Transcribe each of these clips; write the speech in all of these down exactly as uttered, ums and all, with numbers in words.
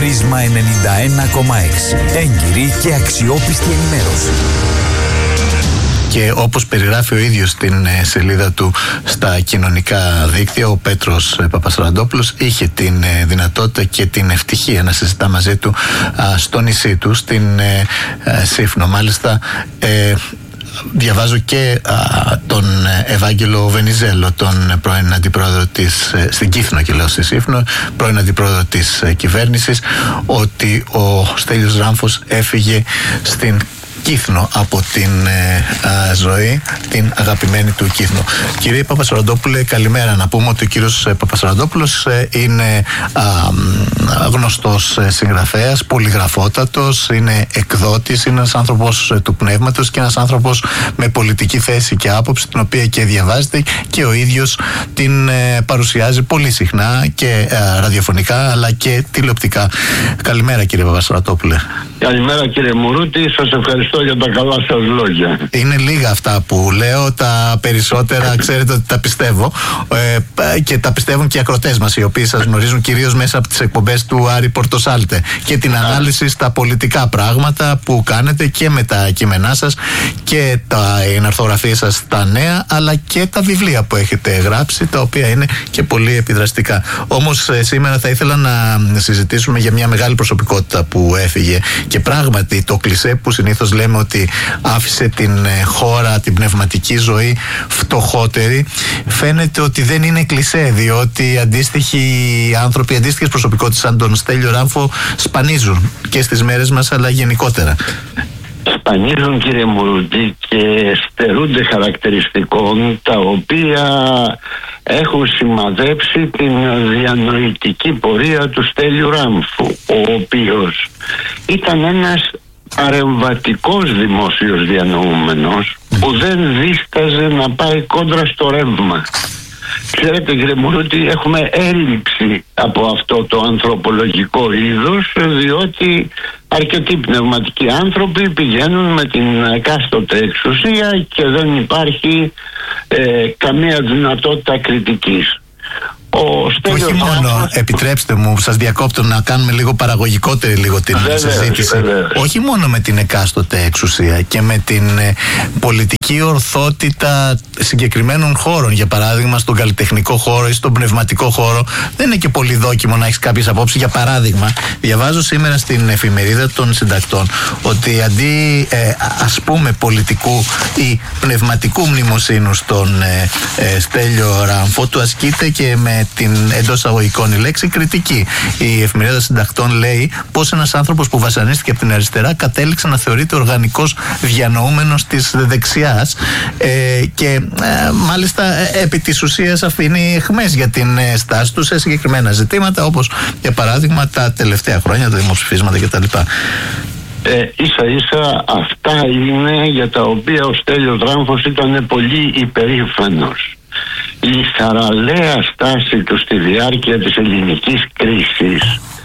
Πρίσμα ενενήντα ένα κόμμα έξι. Έγκυρη και αξιόπιστη ενημέρωση. Και όπως περιγράφει ο ίδιος στην σελίδα του στα κοινωνικά δίκτυα, ο Πέτρος Παπασαραντόπουλος είχε την δυνατότητα και την ευτυχία να συζητά μαζί του α, στο νησί του, στην ε, ε, Σύφνο. Μάλιστα ε, διαβάζω και α, τον Ευάγγελο Βενιζέλο, τον πρώην αντιπρόεδρο της, στην Κύθνο και λέω στη Σύφνο, πρώην αντιπρόεδρο της κυβέρνησης, ότι ο Στέλιος Ράμφος έφυγε στην Κύθνο από την ε, α, ζωή, την αγαπημένη του Κύθνο. Κύριε Παπασαραντόπουλε, καλημέρα. Να πούμε ότι ο κύριος Παπασαραντόπουλος ε, είναι α, γνωστός ε, συγγραφέας, πολυγραφότατος, είναι εκδότης, είναι ένας άνθρωπος ε, του πνεύματος και ένας άνθρωπος με πολιτική θέση και άποψη, την οποία και διαβάζεται και ο ίδιος την ε, παρουσιάζει πολύ συχνά και ε, ραδιοφωνικά αλλά και τηλεοπτικά. Καλημέρα κύριε Παπασαραντόπουλε. Καλημέρα κύριε Μουρούτη, σας ευχαριστώ για τα καλά σας λόγια. Είναι λίγα αυτά που λέω, τα περισσότερα ξέρετε ότι τα πιστεύω ε, και τα πιστεύουν και οι ακροτές μας, οι οποίοι σας γνωρίζουν κυρίως μέσα από τις εκπομπές του Άρη Πορτοσάλτε και την ανάλυση στα πολιτικά πράγματα που κάνετε και με τα κείμενά σας και τα εναρθογραφίες σας στα νέα, αλλά και τα βιβλία που έχετε γράψει, τα οποία είναι και πολύ επιδραστικά. Όμως ε, σήμερα θα ήθελα να συζητήσουμε για μια μεγάλη προσωπικότητα που έφυγε και πράγματι το κλισέ που συνήθως λέμε ότι άφησε την χώρα, την πνευματική ζωή φτωχότερη, φαίνεται ότι δεν είναι κλισέ, διότι αντίστοιχοι άνθρωποι, αντίστοιχες προσωπικότητες σαν τον Στέλιο Ράμφο σπανίζουν και στις μέρες μας αλλά γενικότερα. Σπανίζουν κύριε Μουρούτη και στερούνται χαρακτηριστικών τα οποία έχουν σημαδέψει την διανοητική πορεία του Στέλιου Ράμφου, ο οποίος ήταν ένας παρεμβατικός δημόσιος διανοούμενος που δεν δίσταζε να πάει κόντρα στο ρεύμα. Ξέρετε κύριε Μουρούτη, έχουμε έλλειψη από αυτό το ανθρωπολογικό είδος, διότι αρκετοί πνευματικοί άνθρωποι πηγαίνουν με την εκάστοτε εξουσία και δεν υπάρχει ε, καμία δυνατότητα κριτικής. Όχι μόνο, επιτρέψτε μου, σας διακόπτω να κάνουμε λίγο παραγωγικότερη λίγο την βέβαια, συζήτηση. βέβαια. Όχι μόνο με την εκάστοτε εξουσία και με την ε, πολιτική ορθότητα συγκεκριμένων χώρων, για παράδειγμα στον καλλιτεχνικό χώρο ή στον πνευματικό χώρο. Δεν είναι και πολύ δόκιμο να έχεις κάποιες απόψεις. Για παράδειγμα, διαβάζω σήμερα στην εφημερίδα των συντακτών ότι αντί ε, ας πούμε πολιτικού ή πνευματικού μνημοσύνου στον ε, ε, Στέλιο Ράμφο, του ασκείται και με την εντός αγωγικών η λέξη κριτική. Η εφημερίδα συντακτών λέει πως ένας άνθρωπος που βασανίστηκε από την αριστερά κατέληξε να θεωρείται οργανικός διανοούμενος της δεξιάς ε, και ε, μάλιστα ε, επί της ουσίας αφήνει αιχμές για την ε, στάση του σε συγκεκριμένα ζητήματα, όπως για παράδειγμα τα τελευταία χρόνια, τα δημοψηφίσματα κτλ. Ε, ίσα ίσα αυτά είναι για τα οποία ο Στέλιος Ράμφος ήταν πολύ υπερήφανος. Η θαραλέα στάση του στη διάρκεια της ελληνικής κρίσης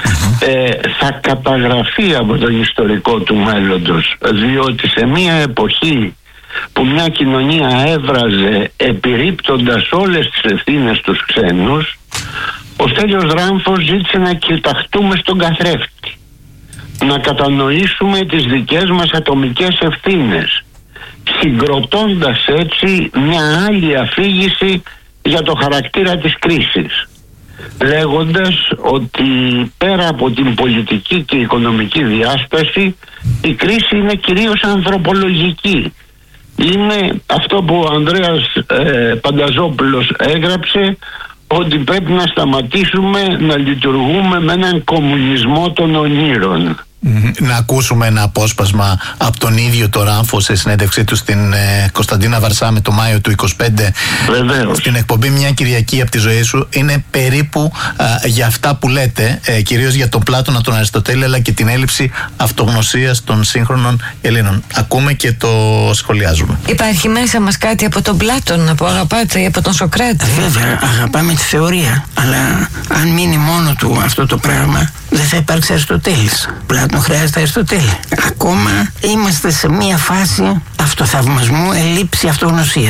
ε, θα καταγραφεί από τον ιστορικό του μέλλοντος, διότι σε μια εποχή που μια κοινωνία έβραζε επιρρύπτοντας όλες τις ευθύνες τους ξένους, ο Στέλιος Ράμφος ζήτησε να κοιταχτούμε στον καθρέφτη, να κατανοήσουμε τις δικές μας ατομικές ευθύνες, συγκροτώντας έτσι μια άλλη αφήγηση για το χαρακτήρα της κρίσης, λέγοντας ότι πέρα από την πολιτική και οικονομική διάσταση η κρίση είναι κυρίως ανθρωπολογική. Είναι αυτό που ο Ανδρέας ε, Πανταζόπουλος έγραψε, ότι πρέπει να σταματήσουμε να λειτουργούμε με έναν κομμουνισμό των ονείρων. Να ακούσουμε ένα απόσπασμα από τον ίδιο το Ράμφο σε συνέντευξή του στην ε, Κωνσταντίνα Βαρσάμι το Μάιο του είκοσι πέντε. Βεβαίως. Στην εκπομπή Μια Κυριακή από τη ζωή σου. Είναι περίπου α, για αυτά που λέτε, ε, κυρίως για τον Πλάτωνα, τον Αριστοτέλη, αλλά και την έλλειψη αυτογνωσίας των σύγχρονων Ελλήνων. Ακούμε και το σχολιάζουμε. Υπάρχει μέσα μας κάτι από τον Πλάτωνα που αγαπάτε ή από τον Σοκράτη? Βέβαια, αγαπάμε τη θεωρία, αλλά αν μείνει μόνο του αυτό το πράγμα, δεν θα υπάρξει Αριστοτέλης. Πλάτων χρειάζεται Αριστοτέλη. Ακόμα είμαστε σε μια φάση αυτοθαυμασμού, ελλείψη αυτογνωσίας.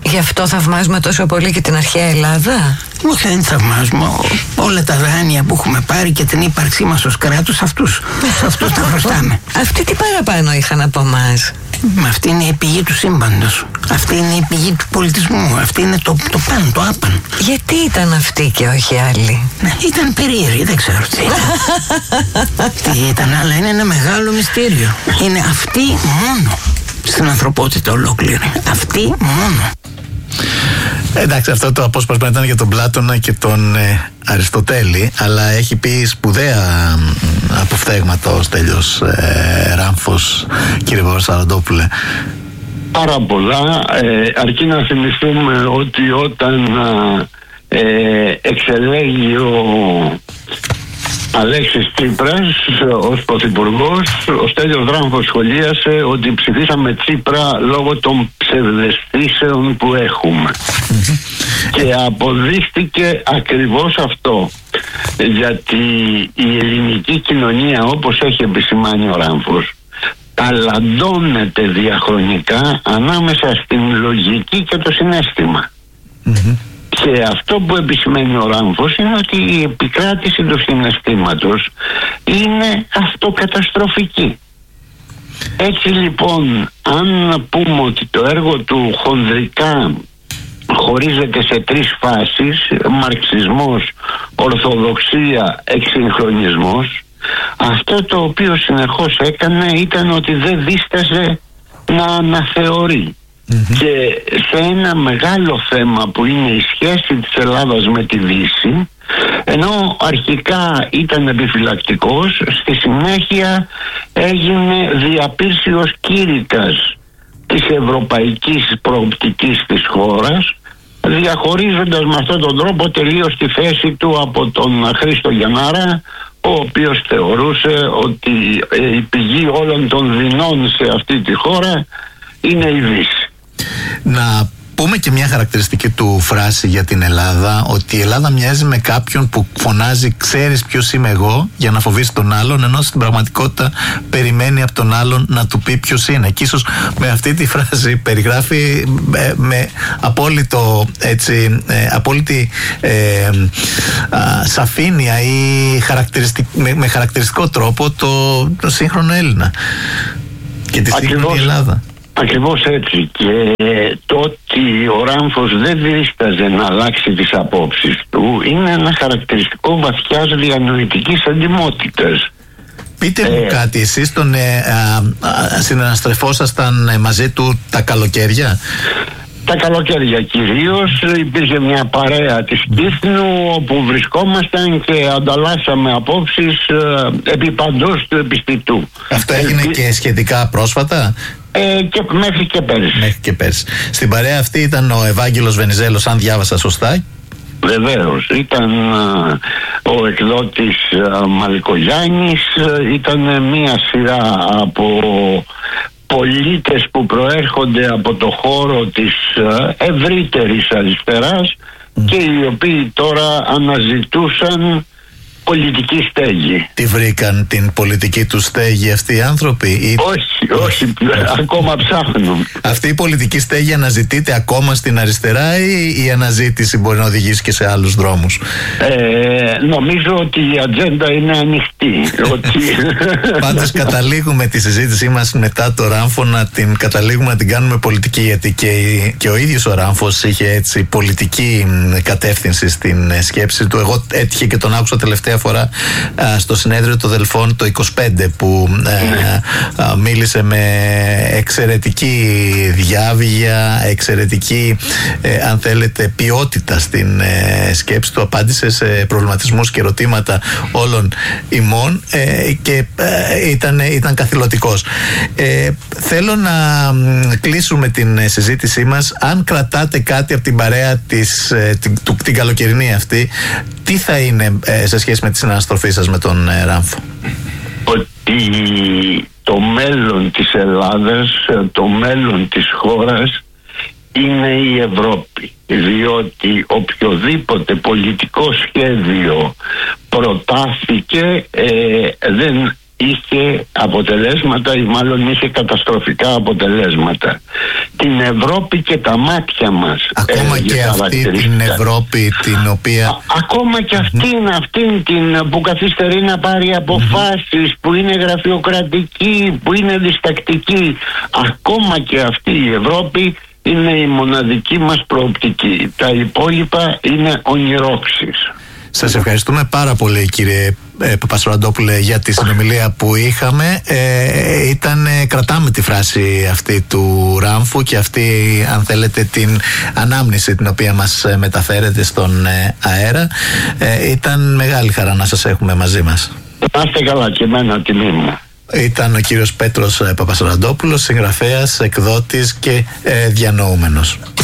Γι' αυτό θαυμάζουμε τόσο πολύ και την αρχαία Ελλάδα. Όχι, δεν θαυμάζουμε. Όλα τα δάνεια που έχουμε πάρει και την ύπαρξή μας ως κράτος, αυτούς, αυτούς τα χρωστάμε. Αυτοί τι παραπάνω είχαν από εμάς? Μα αυτή είναι η πηγή του σύμπαντος. Αυτή είναι η πηγή του πολιτισμού. Αυτή είναι το, το πάνω, το άπαν. Γιατί ήταν αυτοί και όχι άλλοι? Ναι, ήταν περίεργοι, δεν ξέρω τι ήταν. Τι ήταν, αλλά είναι ένα μεγάλο μυστήριο. Είναι αυτοί μόνο στην ανθρωπότητα ολόκληρη. Αυτοί μόνο. Εντάξει, αυτό το απόσπασμα ήταν για τον Πλάτωνα και τον ε, Αριστοτέλη, αλλά έχει πει σπουδαία αποφθέγματα ο Στέλιος ε, Ράμφος, κύριε Παπασαραντόπουλε. Πάρα πολλά, ε, αρκεί να θυμηθούμε ότι όταν ε, εξελέγει ο Αλέξης Τσίπρας ως πρωθυπουργός, ο Στέλιος Ράμφος σχολίασε ότι ψηφίσαμε Τσίπρα λόγω των ψευδαισθήσεων που έχουμε. Mm-hmm. Και αποδείχτηκε ακριβώς αυτό, γιατί η ελληνική κοινωνία, όπως έχει επισημάνει ο Ράμφος, ταλαντώνεται διαχρονικά ανάμεσα στην λογική και το συναίσθημα. Mm-hmm. Και αυτό που επισημαίνει ο Ράμφος είναι ότι η επικράτηση του συναισθήματος είναι αυτοκαταστροφική. Έτσι λοιπόν, αν πούμε ότι το έργο του χονδρικά χωρίζεται σε τρεις φάσεις, μαρξισμός, ορθοδοξία, εξυγχρονισμός, αυτό το οποίο συνεχώς έκανε ήταν ότι δεν δίστασε να αναθεωρεί. Mm-hmm. Και σε ένα μεγάλο θέμα που είναι η σχέση της Ελλάδας με τη Δύση, ενώ αρχικά ήταν επιφυλακτικός, στη συνέχεια έγινε διαπήρσιος κήρυκας της ευρωπαϊκής προοπτικής της χώρας, διαχωρίζοντας με αυτόν τον τρόπο τελείως τη θέση του από τον Χρήστο Γιαννάρα, ο οποίος θεωρούσε ότι η πηγή όλων των δεινών σε αυτή τη χώρα είναι η Δύση. Να πούμε και μια χαρακτηριστική του φράση για την Ελλάδα, ότι η Ελλάδα μοιάζει με κάποιον που φωνάζει «ξέρεις ποιος είμαι εγώ» για να φοβήσει τον άλλον, ενώ στην πραγματικότητα περιμένει από τον άλλον να του πει ποιος είναι. Και ίσως με αυτή τη φράση περιγράφει με, με απόλυτο, έτσι, ε, απόλυτη ε, α, σαφήνεια ή χαρακτηριστικ, με, με χαρακτηριστικό τρόπο το, το σύγχρονο Έλληνα και τη σύγχρονη Ελλάδα. Ακριβώς έτσι, και το ότι ο Ράμφος δεν δίσταζε να αλλάξει τις απόψεις του είναι ένα χαρακτηριστικό βαθιάς διανοητικής εντιμότητας. Πείτε μου ε, κάτι, εσείς τον ε, συναναστρεφόσασταν ε, μαζί του τα καλοκαίρια? Τα καλοκαίρια κυρίως, υπήρχε μια παρέα της Κύθνου όπου βρισκόμασταν και ανταλλάσσαμε απόψεις ε, επί παντός του επιστητού. Αυτό έγινε ε, και σχετικά πρόσφατα? Ε, και μέχρι και πέρυσι. Μέχρι και πέρυσι. Στην παρέα αυτή ήταν ο Ευάγγελος Βενιζέλος, αν διάβασα σωστά. Βεβαίως, ήταν uh, ο εκδότης uh, Μαλικογιάννης, uh, ήταν μια σειρά από πολίτες που προέρχονται από το χώρο της uh, ευρύτερης αριστεράς mm. και οι οποίοι τώρα αναζητούσαν πολιτική στέγη. Τι βρήκαν την πολιτική του στέγη αυτοί οι άνθρωποι? Ή... Όχι, όχι, ακόμα ψάχνουν. Αυτή η πολιτική στέγη αναζητείται ακόμα στην αριστερά ή η αναζήτηση μπορεί να οδηγήσει και σε άλλους δρόμους? Ε, νομίζω ότι η ατζέντα είναι ανοιχτή. ότι... Πάντως καταλήγουμε τη συζήτησή μας μετά το Ράμφο να την καταλήγουμε να την κάνουμε πολιτική, γιατί και, και ο ίδιος ο Ράμφος είχε έτσι πολιτική κατεύθυνση στην σκέψη του. Εγώ έτυχε και τον άκουσα τελευταία φορά α, στο συνέδριο των Δελφών το είκοσι πέντε που α, α, μίλησε με εξαιρετική διάβγεια, εξαιρετική ε, αν θέλετε ποιότητα στην ε, σκέψη του, απάντησε σε προβληματισμούς και ερωτήματα όλων ημών ε, και ε, ήταν, ήταν καθηλωτικός. Ε, θέλω να κλείσουμε την συζήτησή μας. Αν κρατάτε κάτι από την παρέα της, ε, την, του, την καλοκαιρινή αυτή, τι θα είναι ε, σε σχέση με τη συναναστροφή σας με τον ε, Ράμφο? Ότι το μέλλον της Ελλάδας, το μέλλον της χώρας είναι η Ευρώπη, διότι οποιοδήποτε πολιτικό σχέδιο προτάθηκε ε, δεν είχε αποτελέσματα ή μάλλον είχε καταστροφικά αποτελέσματα. Την Ευρώπη και τα μάτια μας. Ακόμα ε, και αυτή την Ευρώπη την οποία... Α, ακόμα και αυτήν, mm-hmm. αυτήν την που καθυστερεί να πάρει αποφάσεις, mm-hmm. που είναι γραφειοκρατική, που είναι διστακτική. Ακόμα και αυτή η Ευρώπη είναι η μοναδική μας προοπτική. Τα υπόλοιπα είναι ονειρόξεις. Σας ευχαριστούμε πάρα πολύ, κύριε ε, Παπασαραντόπουλε, για τη συνομιλία που είχαμε. Ε, ήταν, ε, κρατάμε τη φράση αυτή του Ράμφου και αυτή, αν θέλετε, την ανάμνηση την οποία μας ε, μεταφέρετε στον ε, αέρα. Ε, ήταν μεγάλη χαρά να σας έχουμε μαζί μας. Να είστε καλά, και εμένα τιμή μου. Ήταν ο κύριος Πέτρος Παπασαραντόπουλος, συγγραφέας, εκδότης και ε, διανοούμενος.